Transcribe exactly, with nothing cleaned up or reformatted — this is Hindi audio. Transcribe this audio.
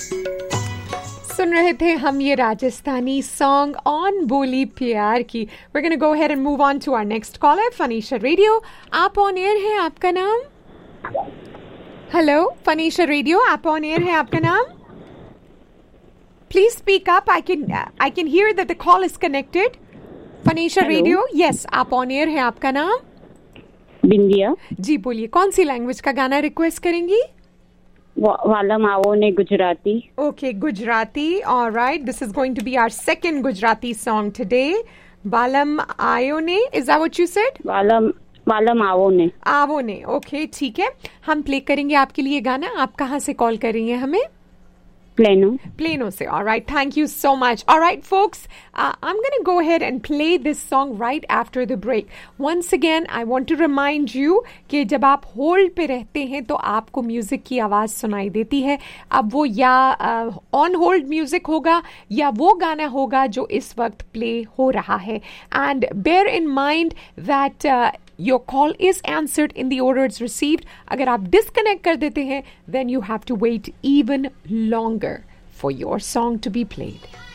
सुन रहे थे हम ये राजस्थानी सॉन्ग ऑन बोली प्यार की. We're gonna go ahead and move on to our next caller. फनीशा radio, आप ऑन एयर हैं, आपका नाम? हेलो फनीशा रेडियो, आप ऑन एयर हैं, आपका नाम? Please speak up. I can uh, I can hear that the call is connected. फनीशा radio, yes, आप ऑन एयर हैं, आपका नाम? बिंदिया. जी बोलिए, कौन सी लैंग्वेज का गाना रिक्वेस्ट करेंगी? वालम आवो ने Gujarati. Okay, Gujarati. All right. This is going to be our second Gujarati song today. Balam Ayone. Is that what you said? वालम वालम आवो ने. आवो ने. Okay, ठीक है. हम प्ले करेंगे आपके लिए गाना. आप कहाँ से कॉल कर रही हैं हमें? Plano. Plano se. All right. Thank you so much. All right, folks. Uh, I'm going to go ahead and play this song right after the break. Once again, I want to remind you कि जब आप होल्ड पे रहते हैं तो आपको म्यूजिक की आवाज़ सुनाई देती है. अब वो या ऑन होल्ड म्यूजिक होगा या वो गाना होगा जो इस वक्त प्ले हो रहा है. And bear in mind that your call is answered in the order it's received. अगर आप disconnect कर देते हैं, then you have to wait even longer for your song to be played.